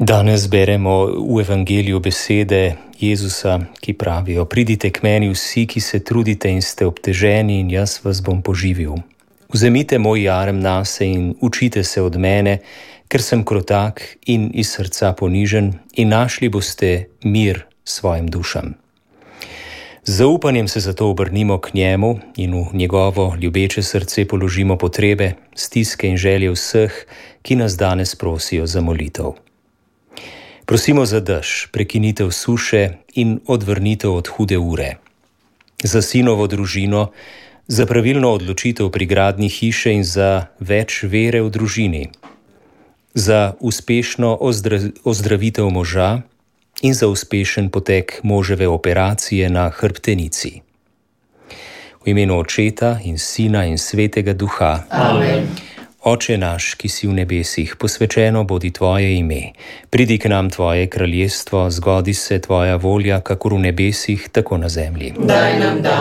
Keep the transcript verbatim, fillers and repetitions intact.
Danes beremo v evangeliju besede Jezusa, ki pravijo: Pridite k meni vsi, ki se trudite in ste obteženi, in jaz vas bom poživil. Vzemite moj jarem nase in učite se od mene, ker sem krotak in iz srca ponižen, in našli boste mir svojim dušam. Z zaupanjem se zato obrnimo k njemu in v njegovo ljubeče srce položimo potrebe, stiske in želje vseh, ki nas danes prosijo za molitev. Prosimo za dež, prekinitev suše in odvrnitev od hude ure, za sinovo družino, za pravilno odločitev pri gradnji hiše in za več vere v družini, za uspešno ozdra- ozdravitev moža in za uspešen potek moževe operacije na hrbtenici. V imenu Očeta in Sina in Svetega Duha. Amen. Oče naš, ki si v nebesih, posvečeno bodi tvoje ime. Pridi k nam tvoje kraljestvo, zgodi se tvoja volja, kakor v nebesih, tako na zemlji. Daj nam danes